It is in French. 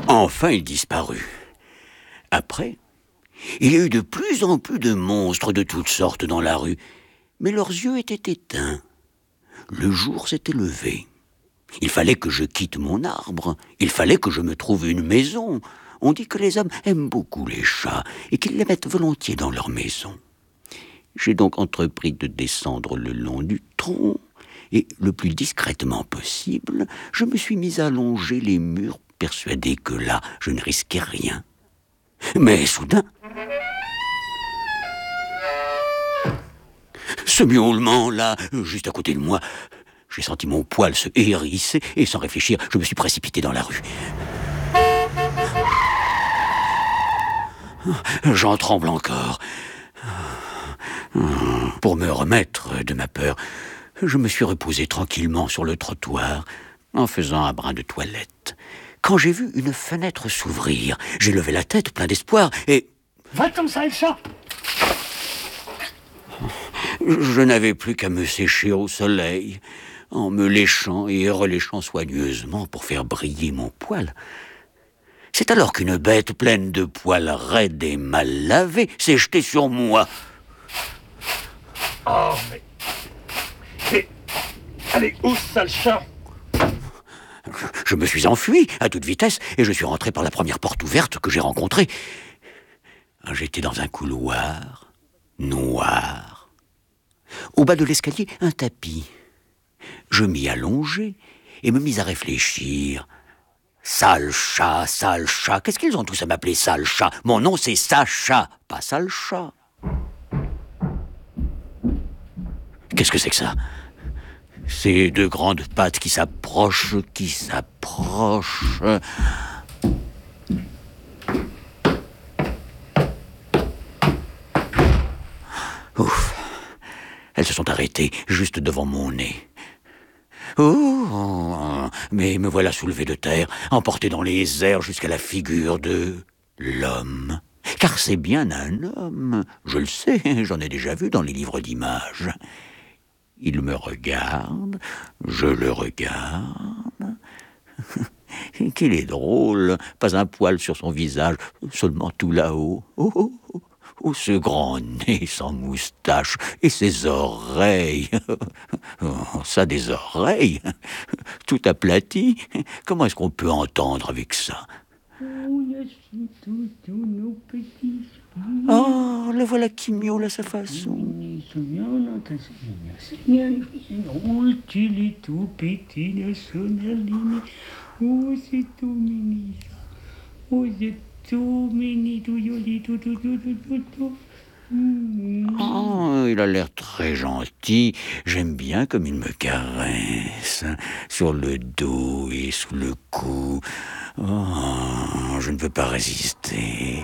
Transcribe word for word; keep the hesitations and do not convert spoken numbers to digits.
Enfin, il disparut. Après, il y a eu de plus en plus de monstres de toutes sortes dans la rue, mais leurs yeux étaient éteints. Le jour s'était levé. Il fallait que je quitte mon arbre. Il fallait que je me trouve une maison. On dit que les hommes aiment beaucoup les chats et qu'ils les mettent volontiers dans leur maison. J'ai donc entrepris de descendre le long du tronc et, le plus discrètement possible, je me suis mis à longer les murs, persuadé que là, je ne risquais rien. Mais soudain, ce miaulement-là, juste à côté de moi, j'ai senti mon poil se hérisser et sans réfléchir, je me suis précipité dans la rue. J'en tremble encore. Pour me remettre de ma peur, je me suis reposé tranquillement sur le trottoir en faisant un brin de toilette. Quand j'ai vu une fenêtre s'ouvrir, j'ai levé la tête plein d'espoir et... Va-t'en, sale chat! Je n'avais plus qu'à me sécher au soleil, en me léchant et reléchant soigneusement pour faire briller mon poil. C'est alors qu'une bête pleine de poils raides et mal lavés s'est jetée sur moi. Oh, mais... mais... Allez, où, sale chat? Je me suis enfui à toute vitesse et je suis rentré par la première porte ouverte que j'ai rencontrée. J'étais dans un couloir noir. Au bas de l'escalier, un tapis. Je m'y allongeai et me mis à réfléchir. Sale chat, sale chat, qu'est-ce qu'ils ont tous à m'appeler sale chat? Mon nom c'est Sacha, pas sale chat. Qu'est-ce que c'est que ça? Ces deux grandes pattes qui s'approchent, qui s'approchent. Ouf. Elles se sont arrêtées juste devant mon nez. Oh, mais me voilà soulevé de terre, emporté dans les airs jusqu'à la figure de l'homme. Car c'est bien un homme, je le sais, j'en ai déjà vu dans les livres d'images. Il me regarde, je le regarde. Qu'il est drôle, pas un poil sur son visage, seulement tout là-haut. Oh, oh, oh. Oh, ce grand nez sans moustache et ses oreilles. Oh, ça, des oreilles tout aplaties. Comment est-ce qu'on peut entendre avec ça? Oh, nos petits... Oh, le voilà qui miaule à sa façon. Oh, il est tout petit, le sonnerline. Oh, c'est tout mini. Oh, c'est tout mini, tout joli, tout, tout, tout, tout, tout, tout. Oh, il a l'air très gentil. J'aime bien comme il me caresse sur le dos et sous le cou. Oh, je ne peux pas résister.